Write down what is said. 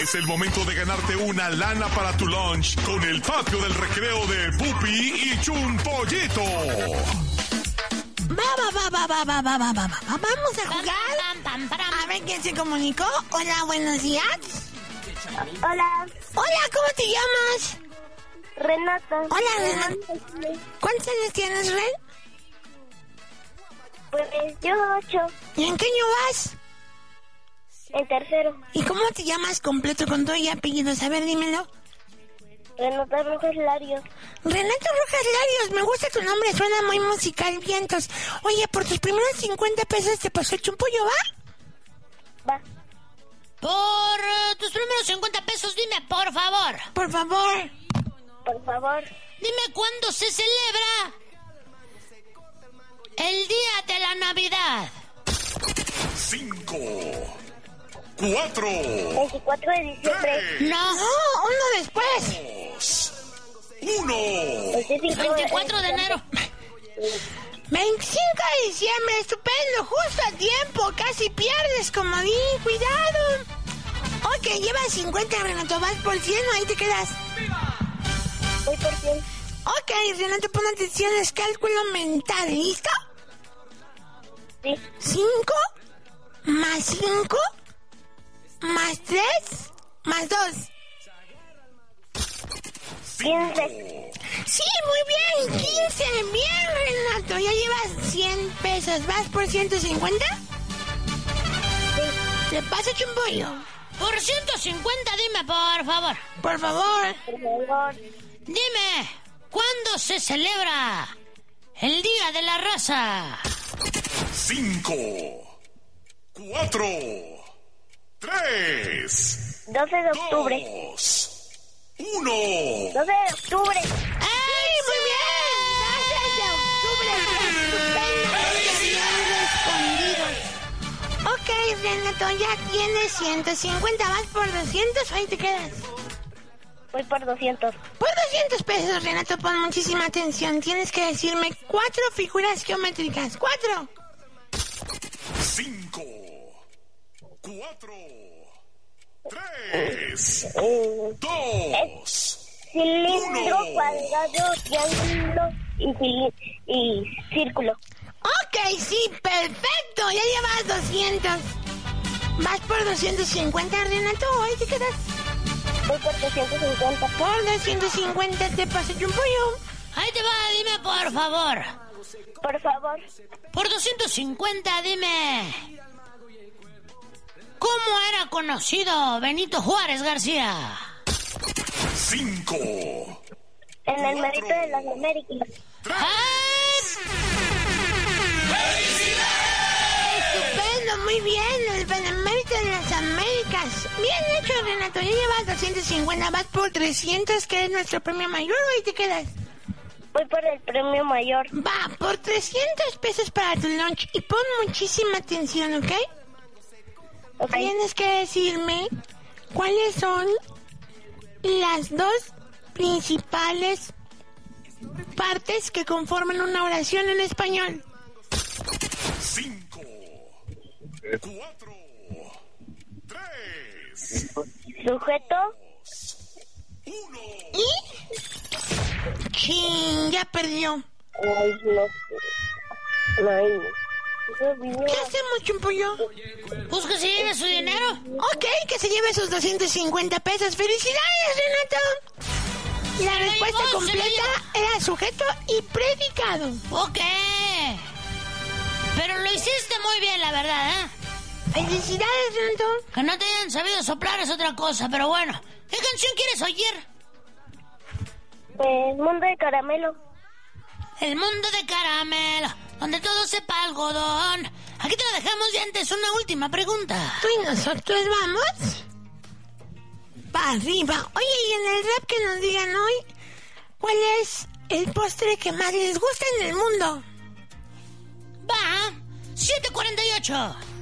Es el momento de ganarte una lana para tu lunch con el patio del recreo de Pupi y Chumpollito. Vamos a jugar. A ver quién se comunicó. Hola, buenos días. Hola, Hola, ¿cómo te llamas? Renata. Hola, Renata. ¿Cuántos años tienes, Ren? Pues yo 8, ¿Y en qué año vas? en tercero. ¿Y cómo te llamas completo con todo y apellidos? A ver, dímelo. Renata Rojas Larios. Renato Rojas Larios, me gusta tu nombre, suena muy musical, vientos. Oye, por tus primeros 50 pesos te pasó el chumpollo, ¿va? Va, Por tus primeros 50 pesos, dime, por favor. Por favor. por favor. Dime cuándo se celebra el día de la Navidad. 5, 4, 24 de diciembre. No, No, uno después. 2, 1. 24 de enero. 25 de diciembre, estupendo, justo a tiempo, casi pierdes, comodín, cuidado. Ok, llevas 50, Renato, vas por 100, ahí te quedas. Voy por 100. Ok, Renato, pon atención, es cálculo mental, ¿listo? Sí, 5 más 5 más 3 más 2. 15. Sí, muy bien, 15, bien, Renato, ya llevas 100 pesos, ¿vas por 150? ¿Le pasa chumpollo? Por 150, dime, por favor. Por favor. Por favor. Dime, ¿cuándo se celebra el Día de la Raza? 5, 4, 3, 12 de octubre. 2, 1. 12 de octubre. ¡Ay, muy bien! 12 de octubre, estupendamente bien respondidos. Ok, Renato, ya tienes 150, vas por 200, ahí te quedas. Voy por 200. Por 200 pesos, Renato, pon muchísima atención. Tienes que decirme 4 figuras geométricas. 4. 5, 4, 3, 2. Cilindro, Uno. cuadrado, triángulo y círculo. Ok, sí, perfecto. Ya llevas 200. Vas por 250, Renato, ahí te quedas. Voy por 250. Por 250 te pasa un pollo. Ahí te va, dime, por favor. Por favor. Por 250, dime, ¿cómo era conocido Benito Juárez García? 5, En el mérito de las Américas. Estupendo, muy bien. El Benemérito de las Américas. Bien hecho, Renato. Ya llevas 250, vas por 300, que es nuestro premio mayor, o ahí te quedas. Voy por el premio mayor. Va, por 300 pesos para tu lunch. Y pon muchísima atención, ¿ok? Ok. Tienes que decirme cuáles son las dos principales partes que conforman una oración en español. 5, 4, 3, Sujeto, 1. ¿Y? Chin, ya perdió. ay, no sé. Ay, ¿Qué hacemos, Chumpollo? Pues que se lleve su dinero. Ok, que se lleve sus 250 pesos. ¡Felicidades, Renato! La respuesta llevó, se lo completa era sujeto y predicado. Ok. Pero lo hiciste muy bien, la verdad, ¿eh? ¡Felicidades, Renato! Que no te hayan sabido soplar es otra cosa, pero bueno. ¿Qué canción quieres oír? pues Mundo de Caramelo. El mundo de caramelo, donde todo sepa algodón. Aquí te lo dejamos y antes una última pregunta. ¿Tú y nosotros vamos? ¡Pa' arriba! Oye, y en el rap que nos digan hoy, ¿cuál es el postre que más les gusta en el mundo? Va, 7:48.